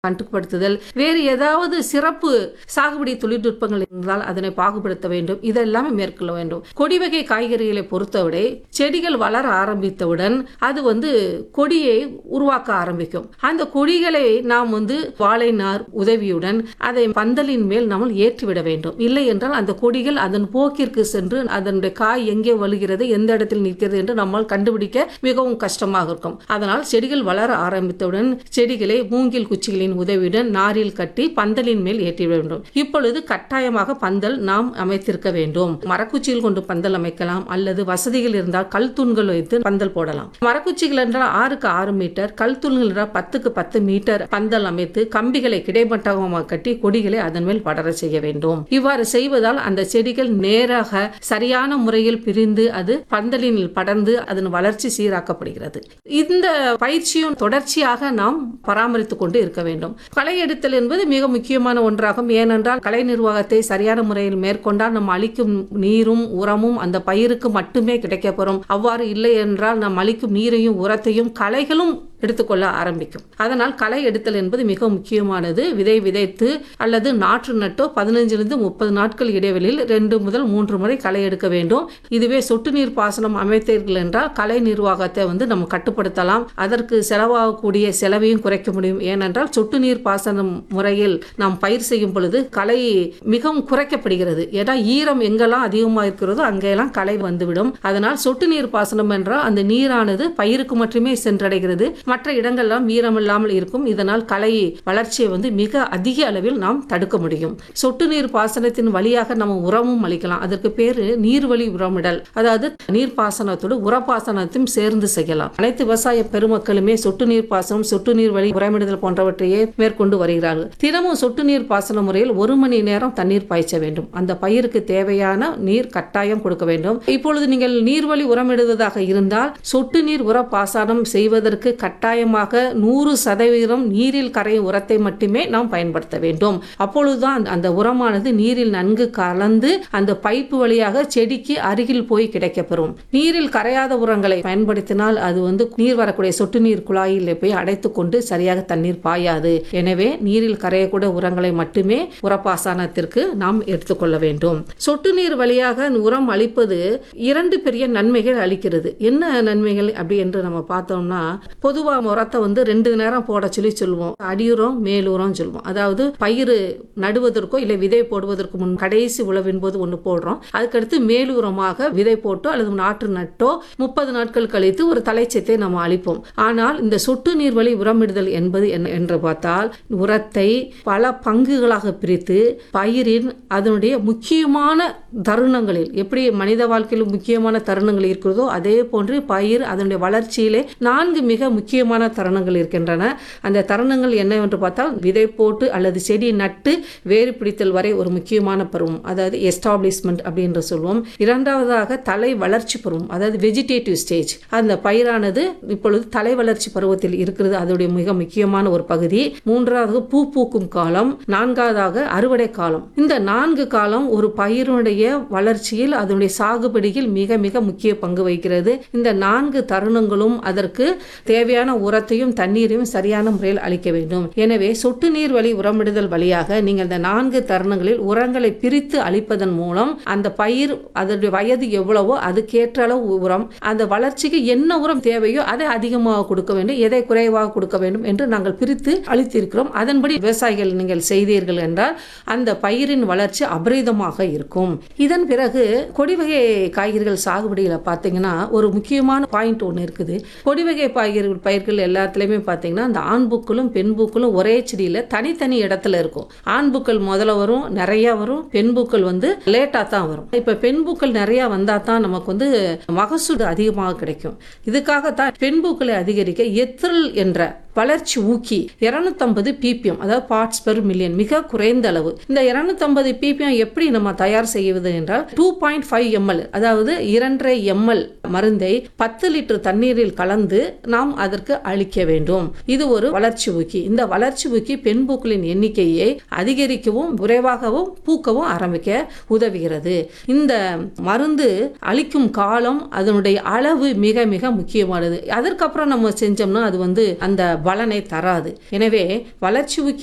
கட்டுப்படுத்துதல், வேறு ஏதாவது சிறப்பு சாகுபடி தொழில்நுட்பங்கள் இருந்தால் அதனை பாகுபடுத்த வேண்டும். இதெல்லாம் மேற்கொள்ள வேண்டும். கொடி வகை காய்கறிகளை பொறுத்தவரை செடிகள் வளர ஆரம்பித்தவுடன் அது கொடியை உருவாக்க ஆரம்பிக்கும். அந்த கொடிகளை நாம் வாழை நார் உதவியுடன் அதை பந்தலின் மேல் நாம் ஏற்றிவிட வேண்டும். இல்லை என்றால் அந்த கொடிகள் அதன் போக்கிற்கு சென்று அதனுடைய காய் எங்கே வழுகிறது, எந்த இடத்தில் நிற்கிறது என்று நம்மால் கண்டுபிடிக்க மிகவும் கஷ்டமாக இருக்கும். அதனால் செடிகள் வளர ஆரம்பித்தவுடன் செடிகளை மூங்கில் குச்சிகளின் உதவியுடன் நாரில் கட்டி பந்தலின் மேல் ஏற்றி வேண்டும். இப்பொழுது கட்டாயமாக பந்தல் நாம் அமைத்திருக்க வேண்டும். மரக்குச்சிகள் கொண்டு பந்தல் அமைக்கலாம், அல்லது வசதிகள் இருந்தால் கல் தூண்கள் வைத்து பந்தல் போடலாம். மரக்குச்சிகள் என்றால் 6க்கு 6 மீட்டர், கல் தூண்கள் என்றால் 10க்கு 10 மீட்டர் பந்தல் அமைத்து கம்பிகளை கிடைமட்டமாக கட்டி கொடிகளை அதன் மேல் படர செய்ய வேண்டும். இவ்வாறு செய்வதால் அந்த செடிகள் நேராக சரியான முறையில் பிரிந்து அது பந்தலில் படர்ந்து அதன் வளர்ச்சி சீராக்கப்படுகிறது. இந்த பயிற்சியும் தொடர்ச்சியாக நாம் பராமரித்துக் கொண்டு இருக்க வேண்டும். களை எடுத்தல் என்பது மிக முக்கியமான ஒன்றாகும். ஏனென்றால் களை நிர்வாகத்தை சரியான முறையில் மேற்கொண்டால் நாம் அளிக்கும் நீரும் உரமும் அந்த பயிருக்கு மட்டுமே கிடைக்கப்பெறும். அவ்வாறு இல்லை என்றால் நாம் அளிக்கும் நீரையும் உரத்தையும் களைகளும் எடுத்துக்கொள்ள ஆரம்பிக்கும். அதனால் களை எடுத்தல் என்பது மிக முக்கியமானது. விதை விதைத்து அல்லது நாற்று நட்டோ 15 to 30 நாட்கள் இடைவெளியில் 2 முதல் 3 முறை களை எடுக்க வேண்டும். இதுவே சொட்டு நீர் பாசனம் அமைத்தீர்கள் என்றால் களை நிர்வாகத்தை நம்ம கட்டுப்படுத்தலாம். அதற்கு செலவாகக்கூடிய செலவையும் குறைக்க முடியும். ஏனென்றால் சொட்டு நீர் பாசனம் முறையில் நாம் பயிர் செய்யும் பொழுது களை மிகவும் குறைக்கப்படுகிறது. ஏன்னா ஈரம் எங்கெல்லாம் அதிகமாக இருக்கிறதோ அங்கெல்லாம் களை வந்துவிடும். அதனால் சொட்டு நீர் பாசனம் என்றால் அந்த நீரானது பயிருக்கு மட்டுமே சென்றடைகிறது, மற்ற இடங்கள்லாம் ஈரமில்லாமல் இருக்கும். இதனால் களை வளர்ச்சியை மிக அதிக அளவில் நாம் தடுக்க முடியும். சொட்டு நீர் பாசனத்தின் வழியாக நம்ம உரமும் அளிக்கலாம். அதற்கு பேரு நீர்வழி உரமிடல். அதாவது நீர் பாசனத்தோடு உரப்பாசனத்தையும் சேர்ந்து செய்யலாம். அனைத்து விவசாய பெருமக்களுமே சொட்டு நீர் பாசனம், சொட்டு நீர் வழி உரமிடுதல் போன்றவற்றையே மேற்கொண்டு வருகிறார்கள். தினமும் சொட்டு நீர் பாசன முறையில் 1 மணி நேரம் தண்ணீர் பாய்ச்ச வேண்டும். அந்த பயிருக்கு தேவையான நீர் கட்டாயம் கொடுக்க வேண்டும். இப்பொழுது நீங்கள் நீர்வழி உரமிடுவதாக இருந்தால் சொட்டு நீர் உர பாசனம் செய்வதற்கு கட்டாயமாக 100% நீரில் கரையும் உரத்தை மட்டுமே நாம் பயன்படுத்த வேண்டும். அப்பொழுதுதான் அந்த உரமானது நீரில் நன்கு கலந்து அந்த பைப்பு வழியாக செடிக்கு அருகில் போய் கிடைக்கப்பெறும். நீரில் கரையாத உரங்களை பயன்படுத்தினால் அது நீர் வரக்கூடிய சொட்டு நீர் குழாயில் போய் அடைத்துக் கொண்டு சரியாக தண்ணீர் பாயாது. எனவே நீரில் கரையக்கூடிய உரங்களை மட்டுமே உரப்பாசனத்திற்கு நாம் எடுத்துக்கொள்ள வேண்டும். சொட்டு நீர் வழியாக உரம் அளிப்பது 2 பெரிய நன்மைகள் அளிக்கிறது. என்ன நன்மைகள் அப்படி என்று நம்ம பார்த்தோம்னா, பொதுவா உரத்தை 2 நேரம் போட சொல்லுவோம். அடியுரம் மேலுரம் சொல்லுவோம். அதாவது பயிர் நடுவதற்கோ இல்லை விதை போடுவதற்கு முன் கடைசி உழவின் போது ஒன்று போடுறோம். அதுக்கடுத்து மேலுரமாக விதை போட்டோ அல்லது நாற்று நட்டோ 30 நாட்கள் கழித்து ஒரு தலைச்சத்தை நம்ம அளிப்போம். ஆனால் இந்த சொட்டு நீர் வழி உரமிடுதல் என்பது என்ன என்று பார்த்தால், உரத்தை பல பங்குகளாக பிரித்து பயிரின் அதனுடைய முக்கியமான தருணங்களில், எப்படி மனித வாழ்க்கையில் முக்கியமான தருணங்கள் இருக்கிறதோ அதே போன்று பயிர் அதனுடைய வளர்ச்சியிலே 4 மிக முக்கியமான தருணங்கள் இருக்கின்றன. அந்த தருணங்கள் என்னவென்று பார்த்தால், விதை போட்டு அல்லது செடி நட்டு வேறு பிடித்தல் வரை ஒரு முக்கியமான பருவம், அதாவது எஸ்டாப்ளிஷ்மெண்ட் அப்படின்னு சொல்லுவோம். இரண்டாவதாக தலை வளர்ச்சி பருவம், அதாவது வெஜிடேட்டிவ் ஸ்டேஜ். அந்த பயிரானது இப்பொழுது தலை வளர்ச்சி பருவத்தில் இருக்கிறது, அதோடைய மிக முக்கியமான ஒரு பகுதி. மூன்றாவது பூ பூக்கும் காலம், 4வதாக அறுவடை காலம். இந்த 4 காலம் ஒரு பயிருடைய வளர்ச்சியில் அதனுடைய சாகுபடியில் மிக மிக முக்கிய பங்கு வகிக்கிறது. இந்த 4 தருணங்களும் அதற்கு தேவையான உரத்தையும் தண்ணீரையும் சரியான முறையில் அளிக்க வேண்டும். எனவே சொட்டு நீர் வழி உரமிடுதல் வழியாக நீங்கள் இந்த 4 தருணங்களில் உரங்களை பிரித்து அளிப்பதன் மூலம் அந்த பயிர் அதனுடைய வயது எவ்வளவோ அதுக்கேற்ற அளவு உரம், அந்த வளர்ச்சிக்கு என்ன உரம் தேவையோ அதை அதிகமாக கொடுக்க வேண்டும், எதை குறைவாக கொடுக்க வேண்டும் என்று நாங்கள் பிரித்து அளித்திருக்கிறோம். அதன்படி விவசாயிகள் நீங்கள் செய்தீர்கள் என்றால் அந்த பயிரின் வளர்ச்சி அபரிதமாக இருக்கும். இதன் பிறகு கொடி வகை காய்கறிகள் சாகுபடியில் பார்த்தீங்கன்னா ஒரு முக்கியமான பாயிண்ட் ஒன்று இருக்குது. கொடி வகை பயிர்கள் எல்லாத்துலயுமே பார்த்தீங்கன்னா அந்த ஆண் பூக்களும் பெண் பூக்களும் ஒரே செடியில தனித்தனி இடத்துல இருக்கும். ஆண் பூக்கள் முதல்ல வரும், நிறைய வரும். பெண் பூக்கள் லேட்டா தான் வரும். இப்ப பெண் பூக்கள் நிறைய வந்தா தான் நமக்கு மகசூல் அதிகமாக கிடைக்கும். இதுக்காகத்தான் பெண் பூக்களை அதிகரிக்க எத்திரல் என்ற வளர்ச்சி ஊக்கி 250 ppm, அதாவது பார்ட்ஸ் பெர் மில்லியன், மிக குறைந்த அளவு. இந்த 250 ppm எப்படி நம்ம தயார் செய்வது என்றால் 2.5 ml, அதாவது 2.5 ml மருந்தை 10 லிட்டர் தண்ணீரில் கலந்து நாம் அதற்கு அதற்கு அளிக்க வேண்டும். இது ஒரு வளர்ச்சி ஊக்கி. இந்த வளர்ச்சி ஊக்கி பெண் பூக்களின் எண்ணிக்கையை அதிகரிக்கவும் விரைவாகவும் பூக்கவும் ஆரம்பிக்க உதவுகிறது. இந்த மருந்து அளிக்கும் காலம் அதனுடைய அளவு மிக மிக முக்கியமானது. அதற்கப்புறம் நம்ம செஞ்சோம்னா அது அந்த பலனை தராது. எனவே வளர்ச்சி ஊக்கி